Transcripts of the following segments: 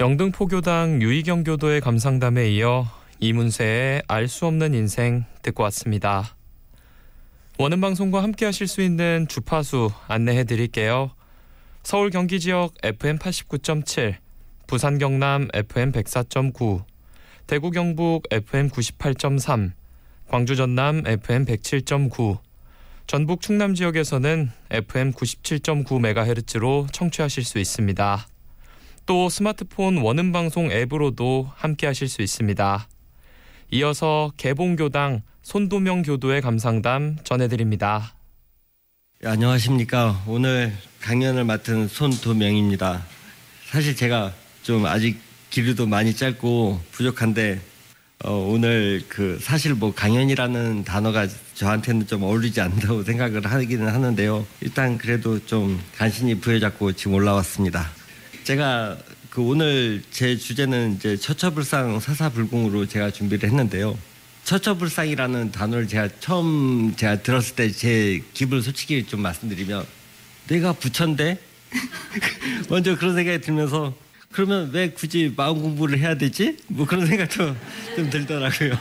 영등포교당 유희경 교도의 감상담에 이어 이문세의 알 수 없는 인생 듣고 왔습니다. 원음방송과 함께 하실 수 있는 주파수 안내해 드릴게요. 서울 경기 지역 FM 89.7, 부산 경남 FM 104.9, 대구 경북 FM 98.3, 광주 전남 FM 107.9, 전북 충남 지역에서는 FM 97.9MHz로 청취하실 수 있습니다. 또 스마트폰 원음방송 앱으로도 함께 하실 수 있습니다. 이어서 개봉교당 손도명 교도의 감상담 전해드립니다. 안녕하십니까. 오늘 강연을 맡은 손도명입니다. 사실 제가 좀 아직 길이도 많이 짧고 부족한데 오늘 사실 강연이라는 단어가 저한테는 좀 어울리지 않는다고 생각을 하기는 하는데요. 일단 그래도 좀 간신히 부여잡고 지금 올라왔습니다. 제가 오늘 제 주제는 이제 처처불상 사사불공으로 제가 준비를 했는데요. 처처불상이라는 단어를 처음 들었을 때 제 기분을 솔직히 좀 말씀드리면 내가 부처인데 먼저 그런 생각이 들면서 그러면 왜 굳이 마음 공부를 해야 되지? 그런 생각도 좀 들더라고요.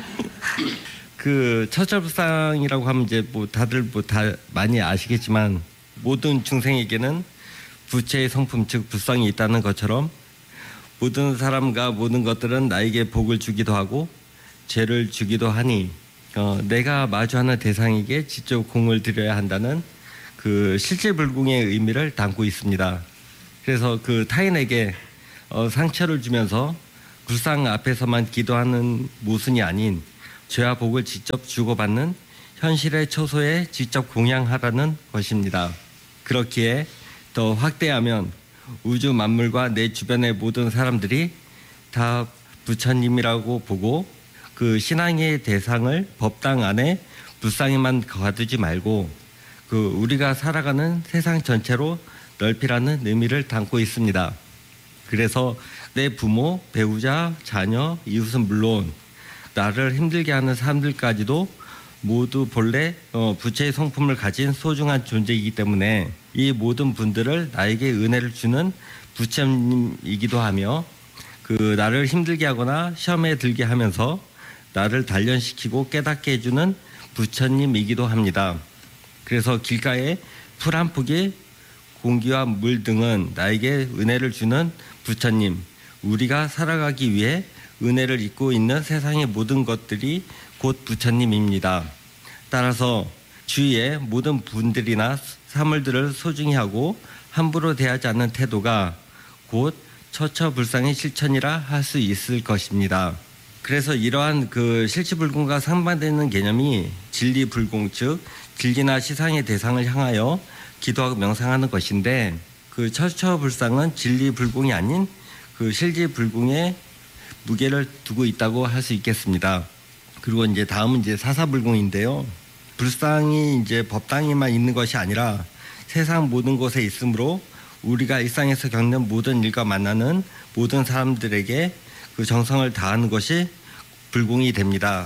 처처불상이라고 하면 이제 다들 다 많이 아시겠지만 모든 중생에게는 부처의 성품 즉 불성이 있다는 것처럼 모든 사람과 모든 것들은 나에게 복을 주기도 하고 죄를 주기도 하니 내가 마주하는 대상에게 직접 공을 들여야 한다는 실질불공의 의미를 담고 있습니다. 그래서 타인에게 상처를 주면서 불상 앞에서만 기도하는 모순이 아닌 죄와 복을 직접 주고받는 현실의 처소에 직접 공양하라는 것입니다. 그렇기에 더 확대하면 우주 만물과 내 주변의 모든 사람들이 다 부처님이라고 보고 신앙의 대상을 법당 안에 불상에만 가두지 말고 우리가 살아가는 세상 전체로 넓히라는 의미를 담고 있습니다. 그래서 내 부모, 배우자, 자녀, 이웃은 물론 나를 힘들게 하는 사람들까지도 모두 본래 부처의 성품을 가진 소중한 존재이기 때문에 이 모든 분들을 나에게 은혜를 주는 부처님이기도 하며 나를 힘들게 하거나 시험에 들게 하면서 나를 단련시키고 깨닫게 해주는 부처님이기도 합니다. 그래서 길가에 풀 한 포기, 공기와 물 등은 나에게 은혜를 주는 부처님, 우리가 살아가기 위해 은혜를 입고 있는 세상의 모든 것들이 곧 부처님입니다. 따라서 주위의 모든 분들이나 사물들을 소중히 하고 함부로 대하지 않는 태도가 곧 처처불상의 실천이라 할 수 있을 것입니다. 그래서 이러한 실치불공과 상반되는 개념이 진리불공 즉 진리나 시상의 대상을 향하여 기도하고 명상하는 것인데 처처불상은 진리불공이 아닌 실지불공에 무게를 두고 있다고 할 수 있겠습니다. 그리고 이제 다음은 이제 사사불공인데요. 불상이 이제 법당에만 있는 것이 아니라 세상 모든 곳에 있으므로 우리가 일상에서 겪는 모든 일과 만나는 모든 사람들에게 정성을 다하는 것이 불공이 됩니다.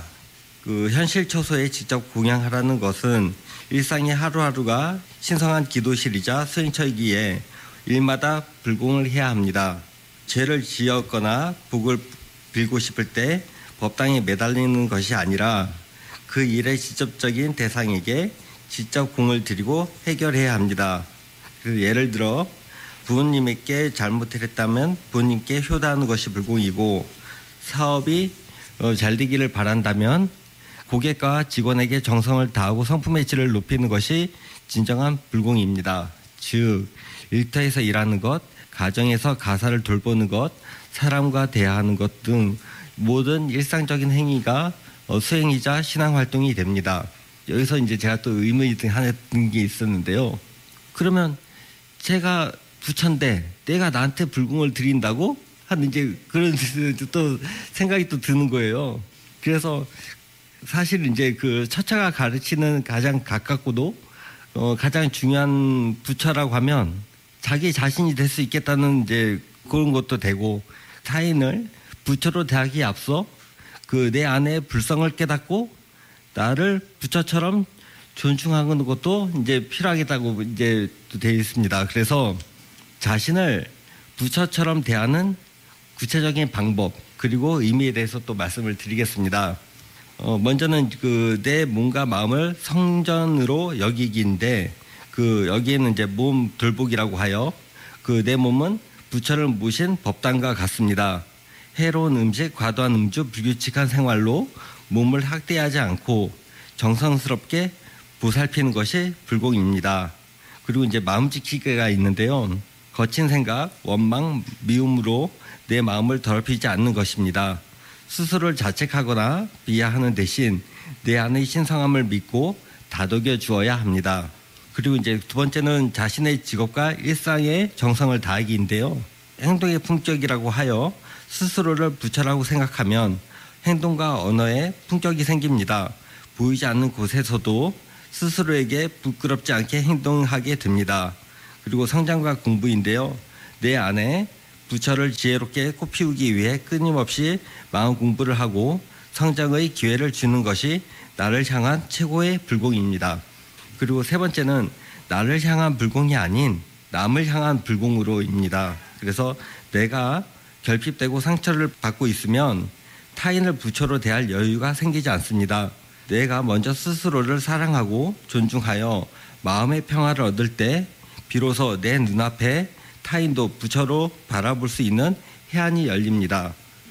현실 처소에 직접 공양하라는 것은 일상의 하루하루가 신성한 기도실이자 수행처이기에 일마다 불공을 해야 합니다. 죄를 지었거나 복을 빌고 싶을 때 법당에 매달리는 것이 아니라 그 일의 직접적인 대상에게 직접 공을 들이고 해결해야 합니다. 예를 들어 부모님에게 잘못을 했다면 부모님께 효도하는 것이 불공이고 사업이 잘 되기를 바란다면 고객과 직원에게 정성을 다하고 성품의 질을 높이는 것이 진정한 불공입니다. 즉 일터에서 일하는 것, 가정에서 가사를 돌보는 것, 사람과 대화하는 것 등 모든 일상적인 행위가 수행이자 신앙활동이 됩니다. 여기서 이제 제가 또 의문이 든 게 있었는데요. 그러면 제가 부처인데 내가 나한테 불공을 드린다고? 하는 이제 그런 또 생각이 또 드는 거예요. 그래서 사실 이제 처처가 가르치는 가장 가깝고도 가장 중요한 부처라고 하면 자기 자신이 될 수 있겠다는 이제 그런 것도 되고 타인을 부처로 대하기에 앞서 내 안에 불성을 깨닫고 나를 부처처럼 존중하는 것도 이제 필요하겠다고 이제 되어 있습니다. 그래서 자신을 부처처럼 대하는 구체적인 방법 그리고 의미에 대해서 또 말씀을 드리겠습니다. 먼저는 내 몸과 마음을 성전으로 여기기인데 여기에는 이제 몸 돌보기라고 하여 내 몸은 부처를 모신 법당과 같습니다. 해로운 음식, 과도한 음주, 불규칙한 생활로 몸을 학대하지 않고 정성스럽게 보살피는 것이 불공입니다. 그리고 이제 마음 지키기가 있는데요. 거친 생각, 원망, 미움으로 내 마음을 더럽히지 않는 것입니다. 스스로를 자책하거나 비하하는 대신 내 안의 신성함을 믿고 다독여 주어야 합니다. 그리고 이제 두 번째는 자신의 직업과 일상에 정성을 다하기인데요. 행동의 품격이라고 하여 스스로를 부처라고 생각하면 행동과 언어에 품격이 생깁니다. 보이지 않는 곳에서도 스스로에게 부끄럽지 않게 행동하게 됩니다. 그리고 성장과 공부인데요. 내 안에 부처를 지혜롭게 꽃피우기 위해 끊임없이 마음 공부를 하고 성장의 기회를 주는 것이 나를 향한 최고의 불공입니다. 그리고 세 번째는 나를 향한 불공이 아닌 남을 향한 불공으로입니다. 그래서 내가 결핍되고 상처를 받고 있으면 타인을 부처로 대할 여유가 생기지 않습니다. 내가 먼저 스스로를 사랑하고 존중하여 마음의 평화를 얻을 때 비로소 내 눈앞에 타인도 부처로 바라볼 수 있는 해안이 열립니다.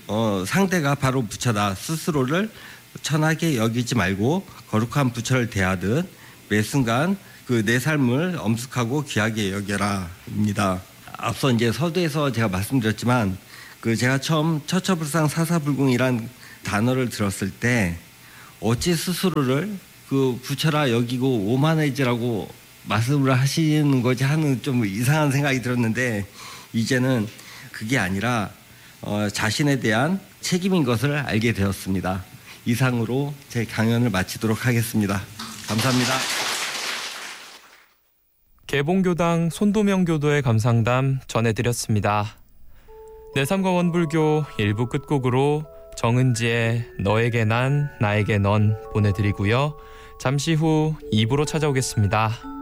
상대가 바로 부처다. 스스로를 천하게 여기지 말고 거룩한 부처를 대하듯 매 순간 내 삶을 엄숙하고 귀하게 여겨라입니다. 앞서 이제 서두에서 제가 말씀드렸지만 제가 처음 처처불상 사사불공이란 단어를 들었을 때 어찌 스스로를 부처라 여기고 오만해지라고 말씀을 하시는 거지 하는 좀 이상한 생각이 들었는데 이제는 그게 아니라 자신에 대한 책임인 것을 알게 되었습니다. 이상으로 제 강연을 마치도록 하겠습니다. 감사합니다. 개봉교당 손도명 교도의 감상담 전해드렸습니다. 내 삶과 원불교 1부 끝곡으로 정은지의 너에게 난 나에게 넌 보내드리고요. 잠시 후 2부로 찾아오겠습니다.